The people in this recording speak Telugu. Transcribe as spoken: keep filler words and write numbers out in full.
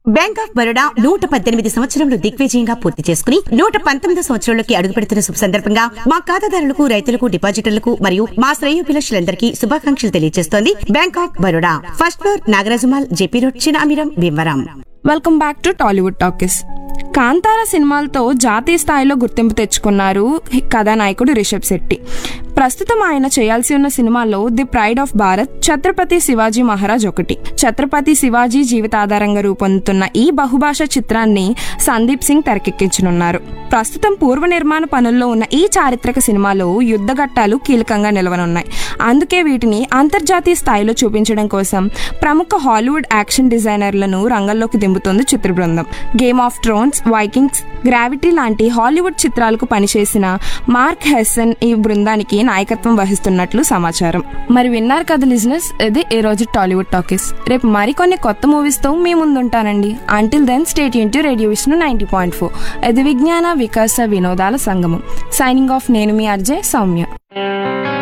బ్యాంక్ ఆఫ్ బరోడా నూట పద్దెనిమిది సంవత్సరంలో దిగ్విజయంగా పూర్తి చేసుకుని నూట పంతొమ్మిది సంవత్సరంలోకి అడుగుపెడుతున్న శుభ సందర్భంగా మా ఖాతాదారులకు, రైతులకు, డిపాజిటర్లకు మరియు మా శ్రేయోభిలాషులందరికీ శుభాకాంక్షలు తెలియజేస్తోంది bank of Baroda. First floor నాగరాజుమాల్, JP road, Chinamiram, Bhimavaram. Welcome back to Tollywood talkies. Kantara సినిమాలతో జాతీయ స్థాయిలో గుర్తింపు తెచ్చుకున్నారు కథానాయకుడు రిషబ్ శెట్టి. ప్రస్తుతం ఆయన చేయాల్సి ఉన్న సినిమాల్లో the pride of Bharat, Chhatrapati Shivaji Maharaj ఒకటి. ఛత్రపతి శివాజీ జీవితాధారంగా రూపొందుతున్న ఈ బహుభాష చిత్రాన్ని సందీప్ సింగ్ తెరకెక్కించనున్నారు. ప్రస్తుతం పూర్వ నిర్మాణ పనుల్లో ఉన్న ఈ చారిత్రక సినిమాలో యుద్ధ ఘట్టాలు కీలకంగా నిలవనున్నాయి. అందుకే వీటిని అంతర్జాతీయ స్థాయిలో చూపించడం కోసం ప్రముఖ హాలీవుడ్ యాక్షన్ డిజైనర్లను రంగంలోకి దింపుతోంది చిత్ర బృందం. Game of Thrones, Vikings, gravity లాంటి హాలీవుడ్ చిత్రాలకు పనిచేసిన మార్క్ హెస్సన్ ఈ బృందానికి నాయకత్వం వహిస్తున్నట్లు సమాచారం. మరి విన్నారు కదా లిజనర్స్, ఇది ఈ రోజు టాలీవుడ్ టాకీస్. రేపు మరికొన్ని కొత్త మూవీస్ తో మీ ముందుంటానండి. Until then stay tune to radio Vishnu ninety point four. ఇది విజ్ఞాన వికాస వినోదాల సంగమం. సైనింగ్ ఆఫ్, నేను మీ అర్జయ్ సౌమ్య.